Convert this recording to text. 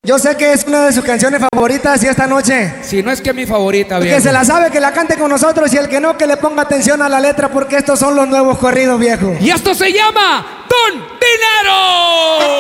Yo sé que es una de sus canciones favoritas y esta noche, Si no es que mi favorita, el viejo. que se la sabe que la cante con nosotros y el que no que le ponga atención a la letra porque estos son los nuevos corridos, viejo. Y esto se llama Don Dinero.